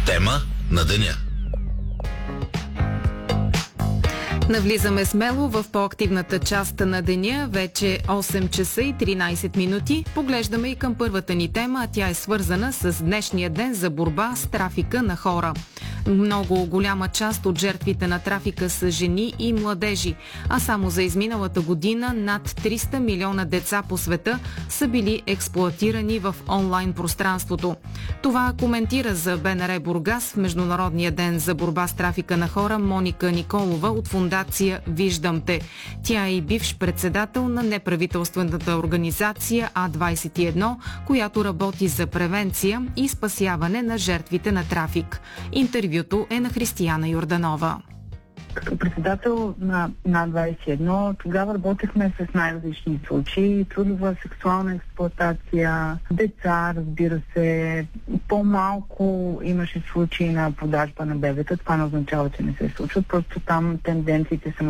Тема на деня. Навлизаме смело в по-активната част на деня. Вече 8 часа и 13 минути. Поглеждаме и към първата ни тема, а тя е свързана с днешния ден за борба с трафика на хора. Много голяма част от жертвите на трафика са жени и младежи, а само за изминалата година над 300 милиона деца по света са били експлоатирани в онлайн пространството. Това коментира за БНР Бургас в Международния ден за борба с трафика на хора Моника Николова от фондация Виждам те. Тя е и бивш председател на неправителствената организация А21, която работи за превенция и спасяване на жертвите на трафик. Интервюто е на Християна Йорданова. Като председател на А21, тогава работехме с най-различни случаи. Трудова сексуална експлоатация, деца, разбира се. По-малко имаше случаи на продажба на бебета. Това не означава, че не се случват. Просто там тенденциите са